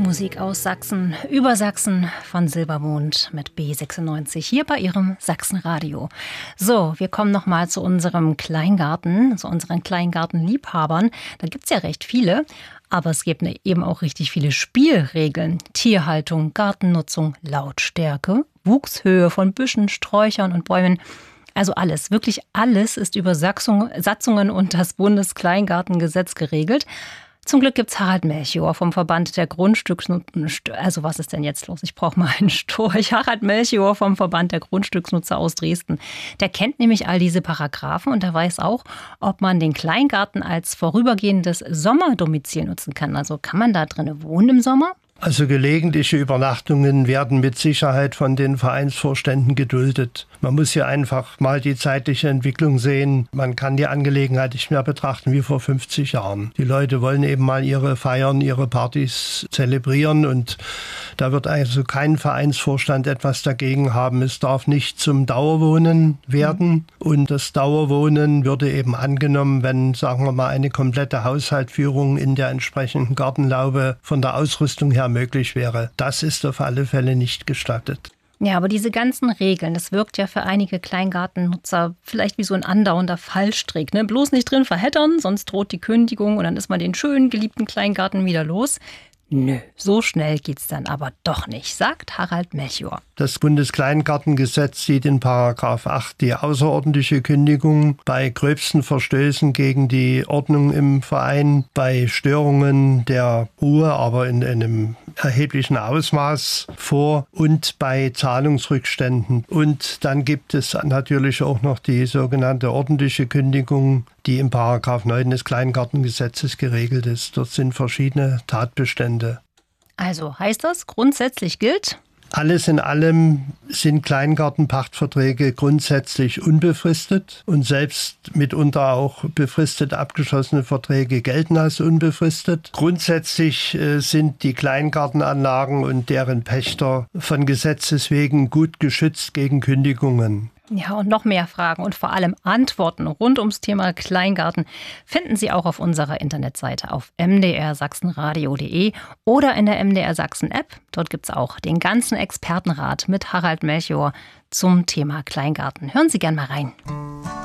Musik aus Sachsen, über Sachsen von Silbermond mit B96 hier bei Ihrem Sachsenradio. So, wir kommen nochmal zu unserem Kleingarten, zu unseren Kleingartenliebhabern. Da gibt's ja recht viele, aber es gibt eben auch richtig viele Spielregeln. Tierhaltung, Gartennutzung, Lautstärke, Wuchshöhe von Büschen, Sträuchern und Bäumen. Also alles, wirklich alles ist über Satzungen und das Bundeskleingartengesetz geregelt. Zum Glück gibt's Harald Melchior vom Verband der Grundstücksnutzer. Also was ist denn jetzt los? Ich brauche mal einen Storch. Harald Melchior vom Verband der Grundstücksnutzer aus Dresden. Der kennt nämlich all diese Paragraphen und der weiß auch, ob man den Kleingarten als vorübergehendes Sommerdomizil nutzen kann. Also kann man da drinnen wohnen im Sommer? Also gelegentliche Übernachtungen werden mit Sicherheit von den Vereinsvorständen geduldet. Man muss hier einfach mal die zeitliche Entwicklung sehen. Man kann die Angelegenheit nicht mehr betrachten wie vor 50 Jahren. Die Leute wollen eben mal ihre Feiern, ihre Partys zelebrieren und da wird also kein Vereinsvorstand etwas dagegen haben. Es darf nicht zum Dauerwohnen werden und das Dauerwohnen würde eben angenommen, wenn, sagen wir mal, eine komplette Haushaltsführung in der entsprechenden Gartenlaube von der Ausrüstung her möglich wäre. Das ist auf alle Fälle nicht gestattet. Ja, aber diese ganzen Regeln, das wirkt ja für einige Kleingartennutzer vielleicht wie so ein andauernder Fallstrick. Ne? Bloß nicht drin verheddern, sonst droht die Kündigung und dann ist man den schönen, geliebten Kleingarten wieder los. Nö, so schnell geht's dann aber doch nicht, sagt Harald Melchior. Das Bundeskleingartengesetz sieht in Paragraph 8 die außerordentliche Kündigung bei gröbsten Verstößen gegen die Ordnung im Verein, bei Störungen der Ruhe, aber in einem erheblichen Ausmaß vor und bei Zahlungsrückständen. Und dann gibt es natürlich auch noch die sogenannte ordentliche Kündigung, die im Paragraph 9 des Kleingartengesetzes geregelt ist. Dort sind verschiedene Tatbestände. Also heißt das, grundsätzlich gilt? Alles in allem sind Kleingartenpachtverträge grundsätzlich unbefristet und selbst mitunter auch befristet abgeschlossene Verträge gelten als unbefristet. Grundsätzlich sind die Kleingartenanlagen und deren Pächter von Gesetzes wegen gut geschützt gegen Kündigungen. Ja, und noch mehr Fragen und vor allem Antworten rund ums Thema Kleingarten finden Sie auch auf unserer Internetseite auf mdrsachsenradio.de oder in der MDR Sachsen App. Dort gibt es auch den ganzen Expertenrat mit Harald Melchior zum Thema Kleingarten. Hören Sie gern mal rein.